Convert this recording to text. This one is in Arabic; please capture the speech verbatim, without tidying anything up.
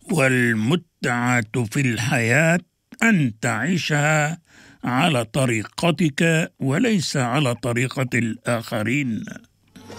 والمتعة في الحياة أن تعيشها على طريقتك وليس على طريقة الآخرين.